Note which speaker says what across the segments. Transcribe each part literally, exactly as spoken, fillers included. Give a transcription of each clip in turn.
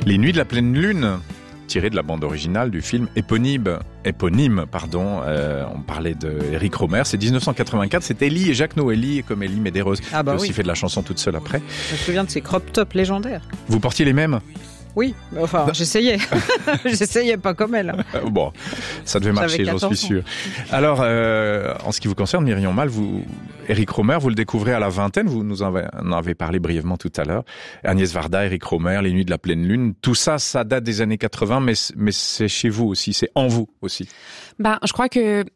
Speaker 1: Les Nuits de la pleine lune, tiré de la bande originale du film éponyme, éponyme pardon. Euh, on parlait de Eric Rohmer, c'est dix-neuf cent quatre-vingt-quatre, c'est Ellie et Jacques Noëli, comme Ellie Medeiros,
Speaker 2: ah bah
Speaker 1: qui a aussi
Speaker 2: oui.
Speaker 1: fait de la chanson toute seule après.
Speaker 2: Je me souviens de ces crop tops légendaires.
Speaker 1: Vous portiez les mêmes ?
Speaker 2: Oui, enfin, j'essayais. j'essayais pas comme elle.
Speaker 1: Euh, bon, ça devait marcher, j'en suis sûr. Alors, euh, en ce qui vous concerne, Myriam Mal, vous, Eric Rohmer, vous le découvrez à la vingtaine, vous nous en avez parlé brièvement tout à l'heure. Agnès Varda, Eric Rohmer, Les Nuits de la pleine lune, tout ça, ça date des années quatre-vingts, mais, mais c'est chez vous aussi, c'est en vous aussi.
Speaker 3: Ben, je crois que...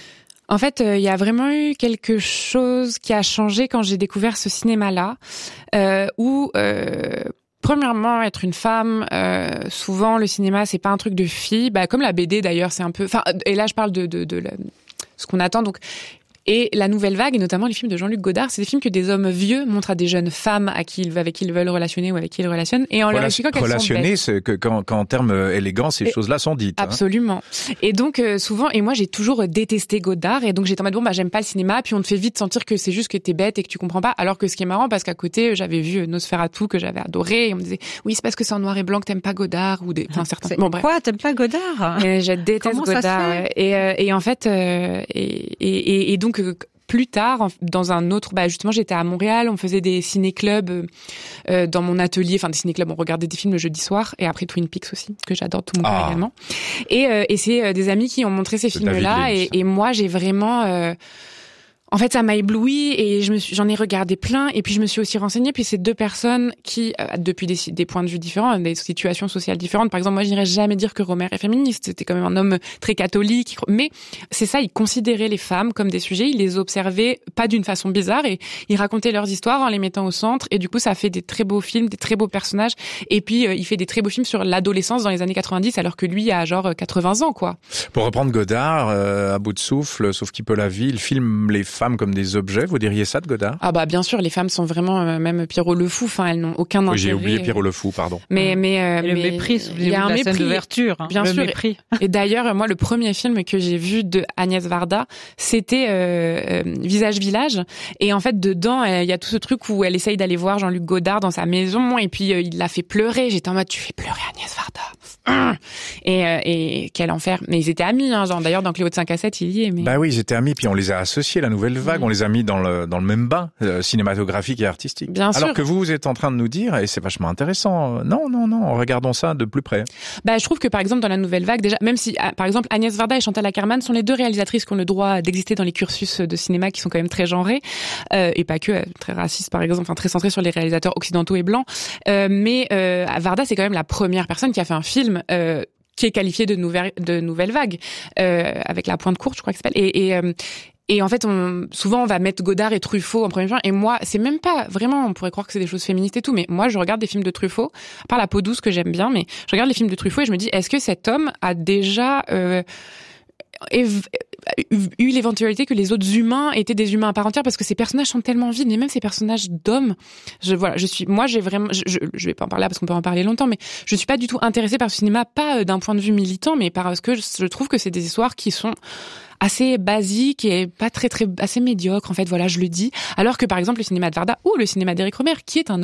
Speaker 3: En fait, il euh, y a vraiment eu quelque chose qui a changé quand j'ai découvert ce cinéma-là, euh, où... Euh, Premièrement, être une femme, euh, souvent le cinéma c'est pas un truc de fille, bah comme la B D d'ailleurs, c'est un peu. Enfin, et là je parle de de, de la, ce qu'on attend donc. Et la nouvelle vague, et notamment les films de Jean-Luc Godard, c'est des films que des hommes vieux montrent à des jeunes femmes à qui ils, avec qui ils veulent relationner ou avec qui ils relationnent, et en leur expliquant qu'elles sont bêtes.
Speaker 1: Relationner, c'est que quand, quand en termes élégants, ces et choses-là sont dites.
Speaker 3: Absolument. Hein. Et donc euh, souvent, et moi j'ai toujours détesté Godard, et donc j'étais en mode bon bah j'aime pas le cinéma, puis on te fait vite sentir que c'est juste que t'es bête et que tu comprends pas. Alors que ce qui est marrant, parce qu'à côté j'avais vu Nosferatu que j'avais adoré, et on me disait oui c'est parce que c'est en noir et blanc que t'aimes pas Godard ou des, enfin certains.
Speaker 2: Bon bref. Quoi, t'aimes pas Godard ?
Speaker 3: Et je déteste
Speaker 2: Comment
Speaker 3: Godard.
Speaker 2: Ça se fait
Speaker 3: ouais. Et euh, et en fait euh, et, et et donc. Euh, Plus tard, dans un autre, bah justement, j'étais à Montréal, on faisait des ciné-clubs euh, dans mon atelier, enfin des ciné-clubs, on regardait des films le jeudi soir, et après Twin Peaks aussi, que j'adore tout mon cœur ah. également. Et, euh, et c'est euh, des amis qui ont montré ces films-là, et, et moi j'ai vraiment... Euh, En fait, ça m'a ébloui et je me suis, j'en ai regardé plein et puis je me suis aussi renseignée. Puis c'est deux personnes qui, euh, depuis des, des points de vue différents, des situations sociales différentes. Par exemple, moi, je n'irais jamais dire que Rohmer est féministe. C'était quand même un homme très catholique. Mais c'est ça, il considérait les femmes comme des sujets. Il les observait pas d'une façon bizarre et il racontait leurs histoires en les mettant au centre. Et du coup, ça fait des très beaux films, des très beaux personnages. Et puis, euh, il fait des très beaux films sur l'adolescence dans les années quatre-vingt-dix, alors que lui a genre quatre-vingts ans, quoi.
Speaker 1: Pour reprendre Godard, euh, à bout de souffle, sauf qu'il peut la vie, il filme les femmes comme des objets, vous diriez ça de Godard ?
Speaker 3: Ah bah bien sûr, les femmes sont vraiment euh, même Pierrot le Fou, enfin elles n'ont aucun intérêt.
Speaker 1: Oui, j'ai oublié Pierrot le Fou, pardon.
Speaker 3: Mais mais, euh,
Speaker 2: et le
Speaker 3: mais
Speaker 2: mépris,
Speaker 3: il y a un
Speaker 2: la
Speaker 3: mépris
Speaker 2: scène d'ouverture, hein,
Speaker 3: bien
Speaker 2: le
Speaker 3: sûr.
Speaker 2: Mépris.
Speaker 3: Et d'ailleurs, moi le premier film que j'ai vu de Agnès Varda, c'était euh, euh, Visage Village, et en fait dedans il euh, y a tout ce truc où elle essaye d'aller voir Jean-Luc Godard dans sa maison et puis euh, il la fait pleurer. J'étais en mode tu fais pleurer Agnès Varda. Et, euh, et quel enfer. Mais ils étaient amis, hein, genre d'ailleurs dans Cléo de cinq à sept il y est. Mais...
Speaker 1: Bah oui, ils étaient amis, puis on les a associés, la nouvelle vague, mmh. on les a mis dans le dans le même bain euh, cinématographique et artistique.
Speaker 3: Bien sûr.
Speaker 1: Alors que vous, vous êtes en train de nous dire, et c'est vachement intéressant, non, non, non, regardons ça de plus près.
Speaker 3: Bah je trouve que par exemple dans la nouvelle vague, déjà, même si par exemple Agnès Varda et Chantal Akerman sont les deux réalisatrices qui ont le droit d'exister dans les cursus de cinéma qui sont quand même très genrés, euh, et pas que euh, très racistes par exemple, enfin très centrés sur les réalisateurs occidentaux et blancs, euh, mais euh, Varda c'est quand même la première personne qui a fait un film euh, qui est qualifié de nouvelle de nouvelle vague, euh, avec La Pointe Courte, je crois que ça s'appelle. Et, et, euh, et en fait, on, souvent on va mettre Godard et Truffaut en premier plan. Et moi, c'est même pas vraiment. On pourrait croire que c'est des choses féministes et tout, mais moi, je regarde des films de Truffaut, à part La Peau douce que j'aime bien, mais je regarde les films de Truffaut et je me dis, est-ce que cet homme a déjà euh, év- eu l'éventualité que les autres humains étaient des humains à part entière, parce que ces personnages sont tellement vides, mais même ces personnages d'hommes, je voilà, je suis, moi j'ai vraiment, je, je, je vais pas en parler là parce qu'on peut en parler longtemps, mais je suis pas du tout intéressée par ce cinéma, pas d'un point de vue militant, mais parce que je, je trouve que c'est des histoires qui sont assez basiques et pas très très assez médiocres en fait, voilà, je le dis. Alors que par exemple le cinéma de Varda ou le cinéma d'Éric Rohmer, qui est un